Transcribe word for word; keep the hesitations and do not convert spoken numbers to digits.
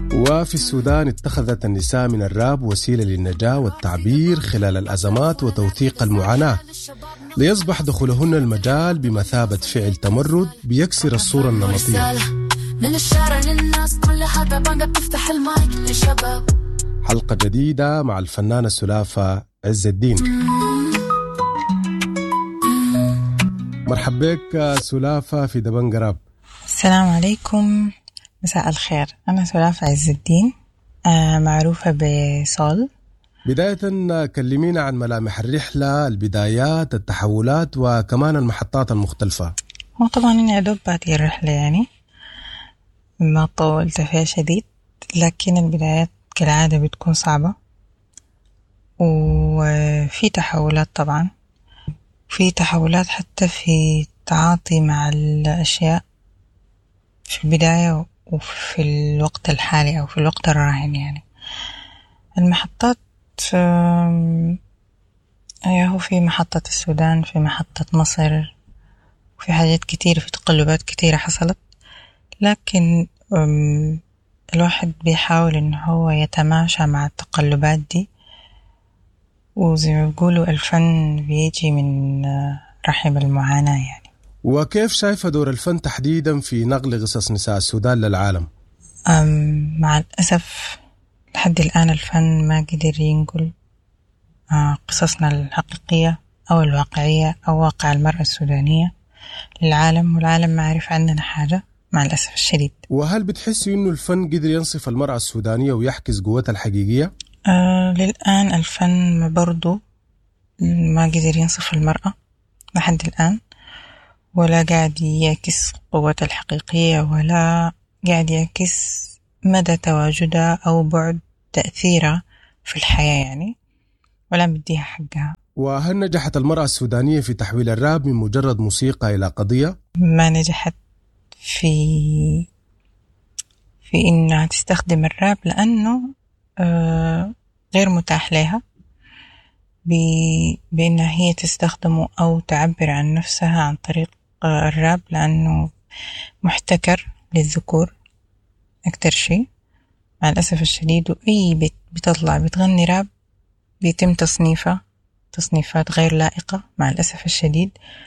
وفي السودان اتخذت النساء من الراب وسيلة للنجاة والتعبير خلال الأزمات وتوثيق المعاناة، ليصبح دخولهن المجال بمثابة فعل تمرد بيكسر الصورة النمطية. من الشارع للناس كلها طبعا بتفتح المايك للشباب. حلقة جديدة مع الفنانة السلافة عز الدين. مرحب بك سلافة في دبنجراب. السلام عليكم، مساء الخير. أنا سلافة عز الدين، آه معروفة بصول. بداية كلمينا عن ملامح الرحلة، البدايات، التحولات وكمان المحطات المختلفة. وطبعا إني عدوب بهذه الرحلة، يعني ما طولت فيها شديد، لكن البدايات كالعادة بتكون صعبة وفي تحولات. طبعا في تحولات حتى في التعاطي مع الأشياء في البداية وفي الوقت الحالي أو في الوقت الراهن. يعني المحطات هو في محطة السودان، في محطة مصر، وفي حاجات كتير، في تقلبات كتيرة حصلت، لكن الواحد بيحاول إنه هو يتماشى مع التقلبات دي، وزي ما بيقولوا الفن بيجي من رحم المعاناة. يعني وكيف شايفة دور الفن تحديدا في نقل قصص نساء السودان للعالم؟ مع الأسف لحد الآن الفن ما قدر ينقل قصصنا الحقيقية أو الواقعية أو واقع المرأة السودانية للعالم، والعالم ما عارف عننا حاجة مع الأسف الشديد. وهل بتحسي إنه الفن قدر ينصف المرأة السودانية ويحكز قوتها الحقيقية؟ آه للآن الفن برضو ما قدر ينصف المرأة لحد الآن، ولا قاعد يعكس قوتها الحقيقية، ولا قاعد يعكس مدى تواجدها أو بعد تأثيرها في الحياة، يعني ولا بديها حقها. وهل نجحت المرأة السودانية في تحويل الراب من مجرد موسيقى إلى قضية؟ ما نجحت في في إنها تستخدم الراب، لأنه آه غير متاح لها بأنها هي تستخدمه أو تعبر عن نفسها عن طريق آه الراب، لأنه محتكر للذكور أكتر شيء مع الأسف الشديد. وأي بيت بتطلع بتغني راب بيتم تصنيفها تصنيفات غير لائقة مع الأسف الشديد،